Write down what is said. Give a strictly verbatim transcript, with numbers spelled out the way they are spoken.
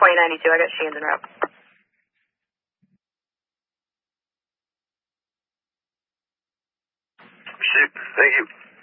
twenty ninety-two. I got Shandon route. Shoot. Thank you.